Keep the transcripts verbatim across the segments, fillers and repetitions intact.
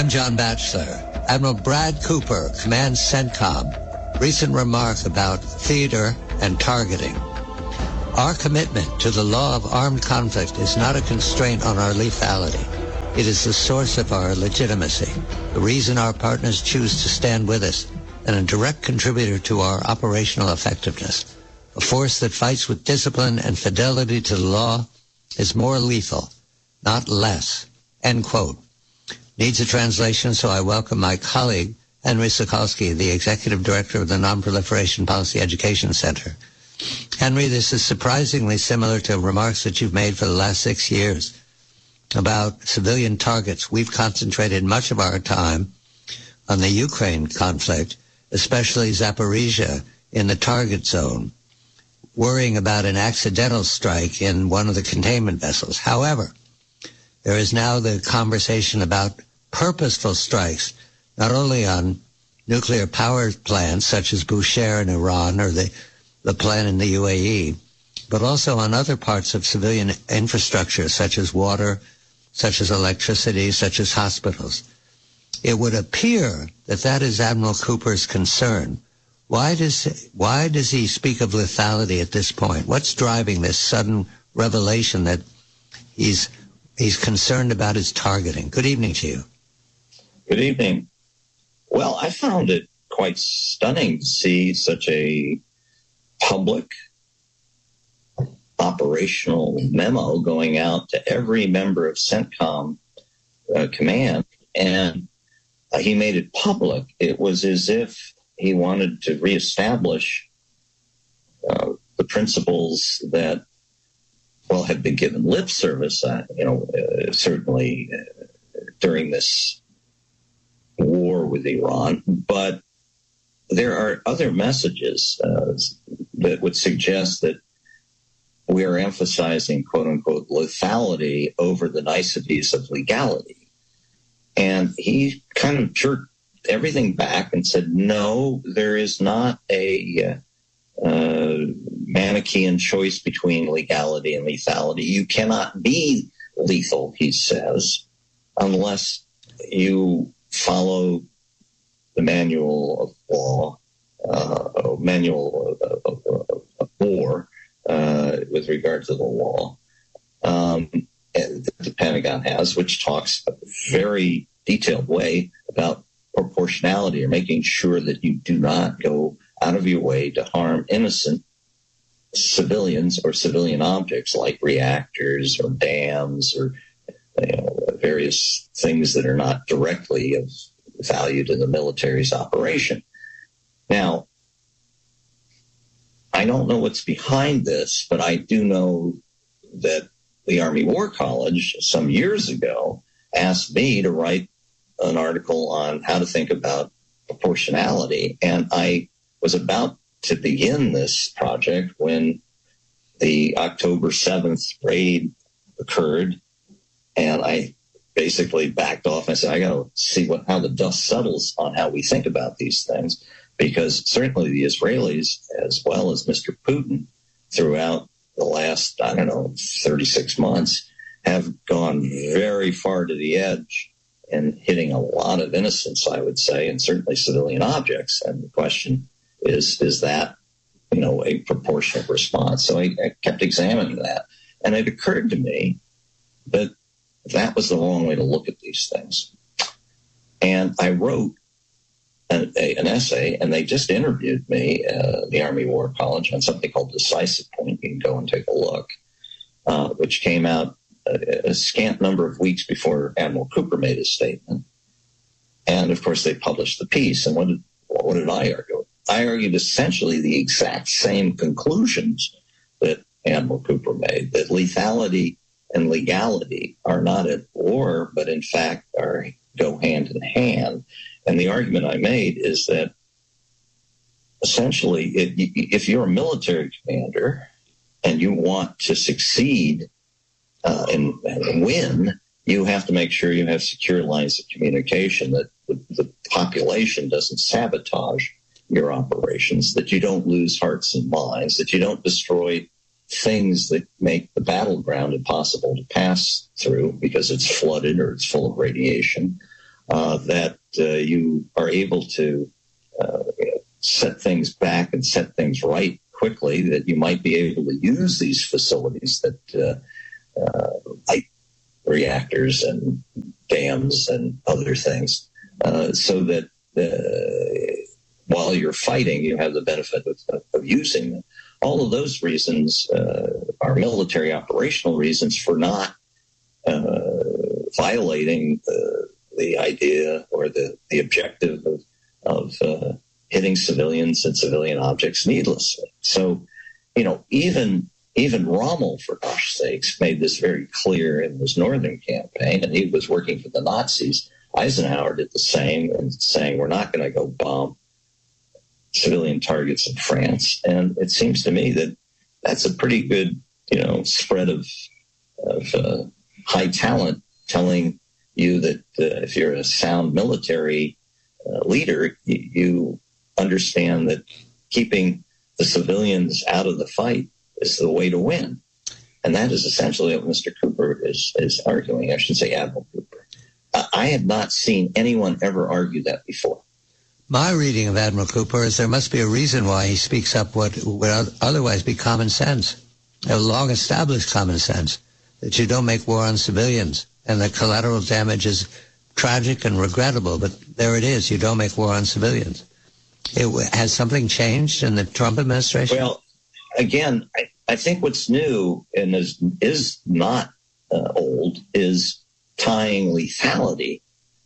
I'm John Batchelor. Admiral Brad Cooper commands CENTCOM. Recent remark about theater and targeting. Our commitment to the law of armed conflict is not a constraint on our lethality. It is the source of our legitimacy, the reason our partners choose to stand with us, and a direct contributor to our operational effectiveness. A force that fights with discipline and fidelity to the law is more lethal, not less. End quote. Needs a translation, so I welcome my colleague, Henry Sokolsky, the Executive Director of the Non-Proliferation Policy Education Center. Henry, this is surprisingly similar to remarks that you've made for the last six years about civilian targets. We've concentrated much of our time on the Ukraine conflict, especially Zaporizhia in the target zone, worrying about an accidental strike in one of the containment vessels. However, there is now the conversation about purposeful strikes, not only on nuclear power plants such as Bushehr in Iran or the, the plant in the U A E, but also on other parts of civilian infrastructure such as water, such as electricity, such as hospitals. It would appear that that is Admiral Cooper's concern. Why does why does he speak of lethality at this point? What's driving this sudden revelation that he's he's concerned about his targeting? Good evening to you. Good evening. Well, I found it quite stunning to see such a public operational memo going out to every member of CENTCOM uh, command, and uh, he made it public. It was as if he wanted to reestablish uh, the principles that, well, had been given lip service, uh, you know, uh, certainly uh, during this war with Iran. But there are other messages uh, that would suggest that we are emphasizing, quote unquote, lethality over the niceties of legality. And he kind of jerked everything back and said, no, there is not a uh, Manichaean choice between legality and lethality. You cannot be lethal, he says, unless you follow the manual of law, uh, manual of, of, of, of war uh, with regard to the law um, that the Pentagon has, which talks a very detailed way about proportionality, or making sure that you do not go out of your way to harm innocent civilians or civilian objects like reactors or dams or you know, various things that are not directly of value to the military's operation. Now, I don't know what's behind this, but I do know that the Army War College some years ago asked me to write an article on how to think about proportionality. And I was about to begin this project when the October seventh raid occurred. And I basically backed off and said, I got to see what, how the dust settles on how we think about these things, because certainly the Israelis, as well as Mister Putin, throughout the last, I don't know, thirty-six months, have gone very far to the edge and hitting a lot of innocents, I would say, and certainly civilian objects. And the question is, is that, you know, a proportionate response? So I, I kept examining that. And it occurred to me that that was the wrong way to look at these things. And I wrote an, a, an essay, and they just interviewed me, uh, the Army War College, on something called Decisive Point. You can go and take a look, uh, which came out a, a scant number of weeks before Admiral Cooper made his statement. And, of course, they published the piece. And what did, what did I argue? I argued essentially the exact same conclusions that Admiral Cooper made, that lethality and legality are not at war, but in fact are go hand in hand. And the argument I made is that essentially, it, if you're a military commander and you want to succeed uh, and, and win, you have to make sure you have secure lines of communication, that the, the population doesn't sabotage your operations, that you don't lose hearts and minds, that you don't destroy things that make the battleground impossible to pass through because it's flooded or it's full of radiation. uh, that uh, you are able to uh, you know, set things back and set things right quickly, that you might be able to use these facilities that uh, uh, like reactors and dams and other things, uh, so that uh, while you're fighting, you have the benefit of, of using them. All of those reasons uh, are military operational reasons for not uh, violating the, the idea or the, the objective of, of uh, hitting civilians and civilian objects needlessly. So, you know, even even Rommel, for gosh sakes, made this very clear in his northern campaign, and he was working for the Nazis. Eisenhower did the same, and saying we're not going to go bomb civilian targets in France. And it seems to me that that's a pretty good, you know, spread of of uh, high talent, telling you that uh, if you're a sound military uh, leader, you, you understand that keeping the civilians out of the fight is the way to win. And that is essentially what Mister Cooper is, is arguing. I should say Admiral Cooper. I have not seen anyone ever argue that before. My reading of Admiral Cooper is there must be a reason why he speaks up what would otherwise be common sense, a long-established common sense, that you don't make war on civilians, and that collateral damage is tragic and regrettable, but there it is, you don't make war on civilians. It, has something changed in the Trump administration? Well, again, I, I think what's new and is, is not uh, old is tying lethality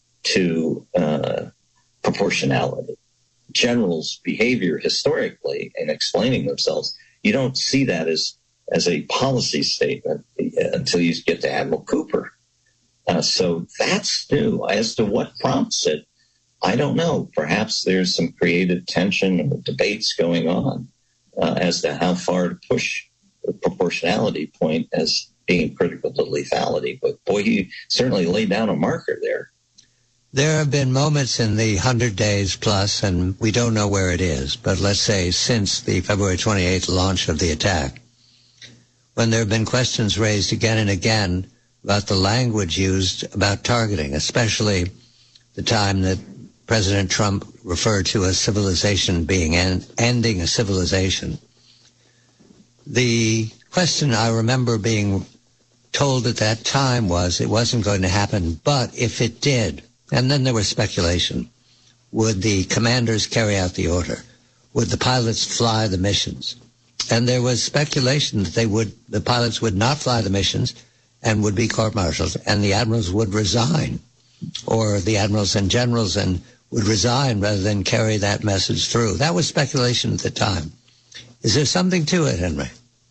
to uh, proportionality. Generals' behavior historically in explaining themselves, you don't see that as, as a policy statement until you get to Admiral Cooper. Uh, so that's new. As to what prompts it, I don't know. Perhaps there's some creative tension or debates going on uh, as to how far to push the proportionality point as being critical to lethality. But boy, he certainly laid down a marker there. There have been moments in the hundred days plus, and we don't know where it is, but let's say since the February twenty-eighth launch of the attack, when there have been questions raised again and again about the language used about targeting, especially the time that President Trump referred to a civilization being end, ending a civilization. The question I remember being told at that time was it wasn't going to happen, but if it did, and then there was speculation, would the commanders carry out the order? Would the pilots fly the missions? And there was speculation that they would, the pilots would not fly the missions and would be court-martialed, and the admirals would resign, or the admirals and generals and would resign rather than carry that message through. That was speculation at the time. Is there something to it, Henry?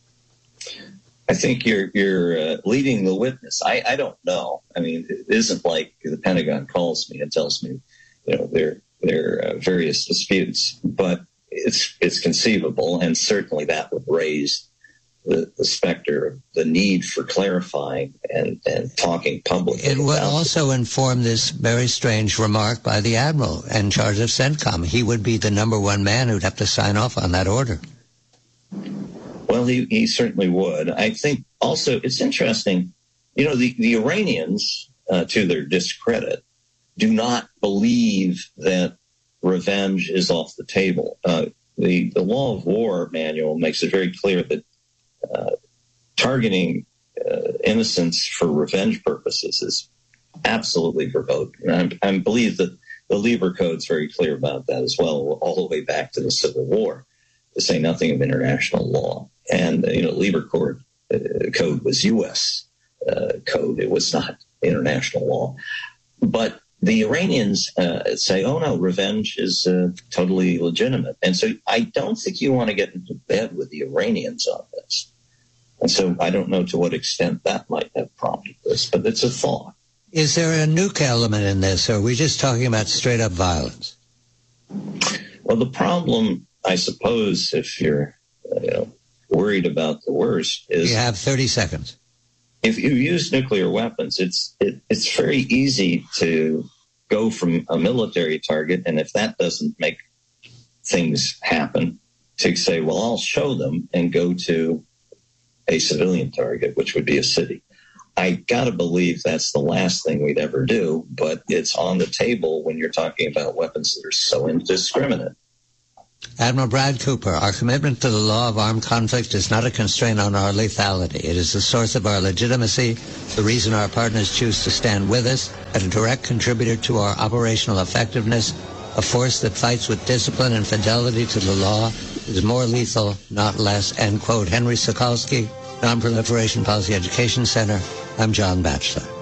I think you're you're uh, leading the witness. I, I don't know. I mean, it isn't like the Pentagon calls me and tells me, you know, there there are various disputes, but it's it's conceivable, and certainly that would raise the, the specter of the need for clarifying and, and talking publicly. It would about also it. inform this very strange remark by the admiral in charge of CENTCOM. He would be the number one man who'd have to sign off on that order. Well, he, he certainly would. I think also it's interesting, you know, the, the Iranians, uh, to their discredit, do not believe that revenge is off the table. Uh, the, the Law of War manual makes it very clear that uh, targeting uh, innocents for revenge purposes is absolutely verboten. And I, I believe that the Lieber Code is very clear about that as well, all the way back to the Civil War, to say nothing of international law. And, uh, you know, Lieber Code, uh, code was U S uh, code. It was not international law. But the Iranians uh, say, oh, no, revenge is uh, totally legitimate. And so I don't think you want to get into bed with the Iranians on this. And so I don't know to what extent that might have prompted this, but it's a thought. Is there a nuke element in this, or are we just talking about straight-up violence? Well, the problem, I suppose, if you're uh, you know, worried about the worst, is... You have thirty seconds. If you use nuclear weapons, it's it, it's very easy to go from a military target, and if that doesn't make things happen, to say, well, I'll show them and go to a civilian target, which would be a city. I got to believe that's the last thing we'd ever do, but it's on the table when you're talking about weapons that are so indiscriminate. Admiral Brad Cooper, our commitment to the law of armed conflict is not a constraint on our lethality. It is the source of our legitimacy, the reason our partners choose to stand with us, and a direct contributor to our operational effectiveness. A force that fights with discipline and fidelity to the law is more lethal, not less, end quote. Henry Sokolsky, Non-Proliferation Policy Education Center. I'm John Batchelor.